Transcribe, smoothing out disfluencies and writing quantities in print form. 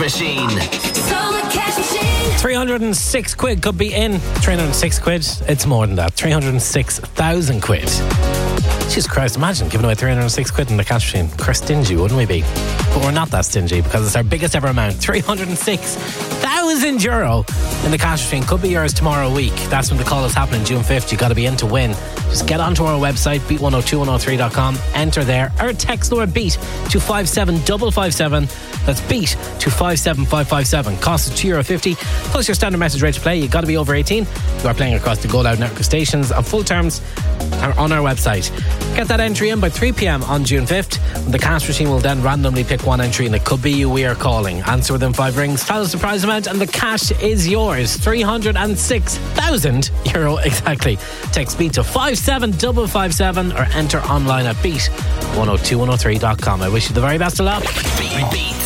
Machine. Solar Cash Machine. 306 quid could be in. 306 quid, it's more than that. 306,000 quid. Jesus Christ, imagine giving away 306 quid in the cash machine. We're stingy, wouldn't we be? But we're not that stingy because it's our biggest ever amount. 306,000 euro in the cash machine. Could be yours tomorrow week. That's when the call is happening, June 5th. You've got to be in to win. Just get onto our website, beat102103.com, enter there, or text the word beat to 57557. That's beat to 57557. Cost is €2.50 plus your standard message rate to play. You've got to be over 18. You are playing across the Go Loud network of stations, and full terms are on our website. Get that entry in by 3 p.m. on June 5th. The cash machine will then randomly pick one entry, and it could be you we are calling. Answer within 5 rings, tell us the prize amount, and the cash is yours. 306,000 euro exactly. Text beat to 57557 or enter online at beat102103.com. I wish you the very best of luck. Beat